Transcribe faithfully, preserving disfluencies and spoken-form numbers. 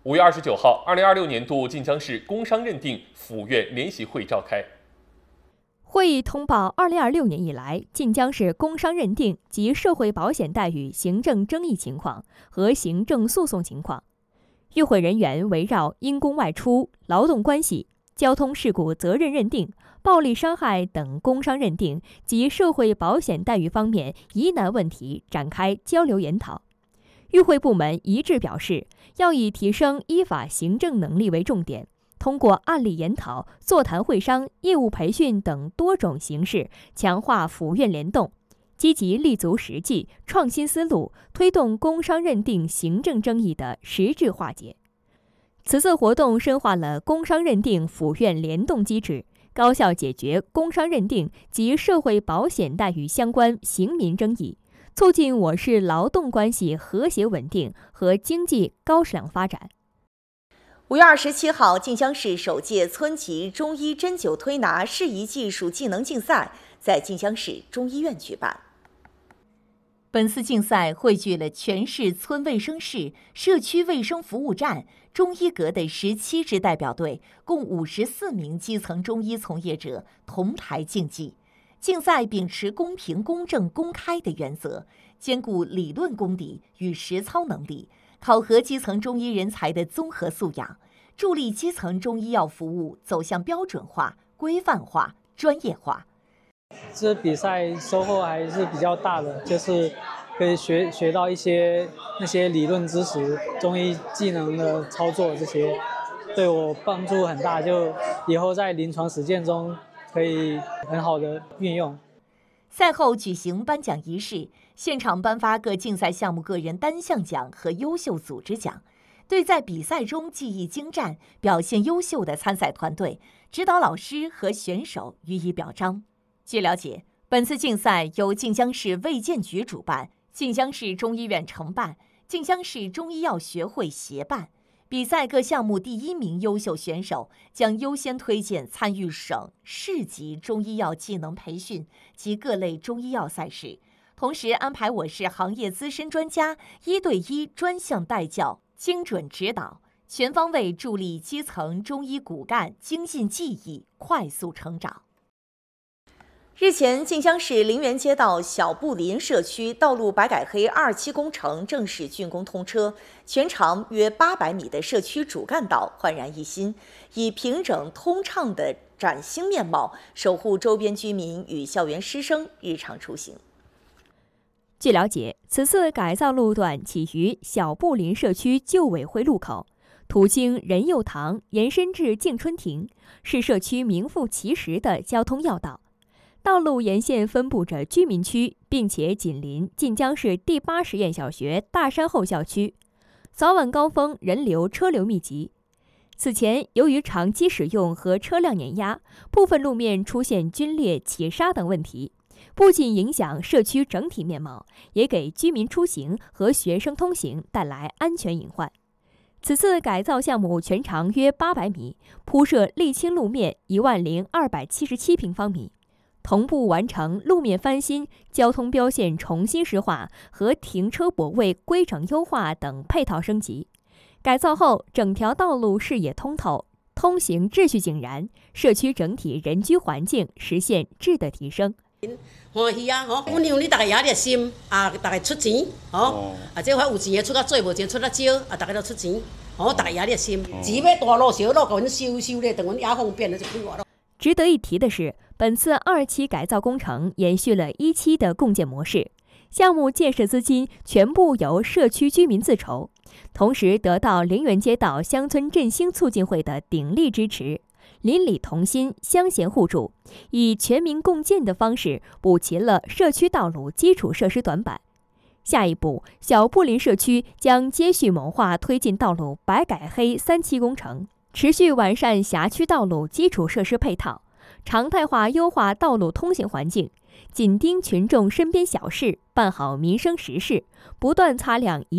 五月二十九号，二零二六年度晋江市工商认定府院联席会召开。 会议通报二零二六年以来晋江市工商认定及社会保险待遇行政争议情况和行政诉讼情况。与会人员围绕因公外出、劳动关系、交通事故责任认定、暴力伤害等工商认定及社会保险待遇方面疑难问题展开交流研讨。与会部门一致表示，要以提升依法行政能力为重点，通过案例研讨、座谈会商、业务培训等多种形式，强化府院联动，积极立足实际、创新思路，推动工商认定行政争议的实质化解。此次活动深化了工商认定府院联动机制，高效解决工商认定及社会保险待遇相关刑民争议，促进我市劳动关系和谐稳定和经济高质量发展。 五月二十七号，晋江市首届村级中医针灸推拿适宜技术技能竞赛在晋江市中医院举办。 本次竞赛汇聚了全市村卫生室、社区卫生服务站、中医阁的十七支代表队，共五十四名基层中医从业者同台竞技。竞赛秉持公平、公正、公开的原则，兼顾理论功底与实操能力，考核基层中医人才的综合素养，助力基层中医药服务走向标准化、规范化、专业化。 这比赛收获还是比较大的，就是可以学学到一些那些理论知识、中医技能的操作，这些对我帮助很大，就以后在临床实践中可以很好的运用。 赛后举行颁奖仪式，现场颁发各竞赛项目个人单项奖和优秀组织奖，对在比赛中技艺精湛、表现优秀的参赛团队、指导老师和选手予以表彰。据了解，本次竞赛由晋江市卫健局主办，晋江市中医院承办，晋江市中医药学会协办。比赛各项目第一名优秀选手将优先推荐参与省、市级中医药技能培训及各类中医药赛事，同时安排我市行业资深专家一对一专项带教，精准指导，全方位助力基层中医骨干精进技艺，快速成长。 日前，晋江市陵园街道小布林社区道路白改黑二期工程正式竣工通车，全长约八百米的社区主干道焕然一新，以平整通畅的崭新面貌，守护周边居民与校园师生日常出行。 据了解，此次改造路段起于小布林社区旧委会路口，途经仁佑堂，延伸至敬春亭，是社区名副其实的交通要道。道路沿线分布着居民区，并且紧邻晋江市第八实验小学大山后校区，早晚高峰人流车流密集。此前，由于长期使用和车辆碾压，部分路面出现龟裂、起沙等问题，不仅影响社区整体面貌，也给居民出行和学生通行带来安全隐患。此次改造项目全长约八百米，铺设沥青路面一万零二百七十七平方米。同步完成路面翻新、交通标线重新石化和停车泊位规整优化等配套升级。改造后，整条道路视野通透，通行秩序井然，社区整体人居环境实现质的提升。 欢喜啊！吼，阮让你大家也热心啊，大家出钱，吼，啊，这块有钱的出较多，无钱出较少，啊，大家都出钱，吼，大家也热心。钱要大路小路，甲阮修修咧，等阮也方便了就快活了。 值得一提的是，本次二期改造工程延续了一期的共建模式，项目建设资金全部由社区居民自筹，同时得到陵园街道乡村振兴促进会的鼎力支持，邻里同心、乡贤互助，以全民共建的方式补齐了社区道路基础设施短板。下一步，小布林社区将接续谋划推进道路白改黑三期工程，持续完善辖区道路基础设施配套，常态化优化道路通行环境，紧盯群众身边小事，办好民生实事，不断擦亮一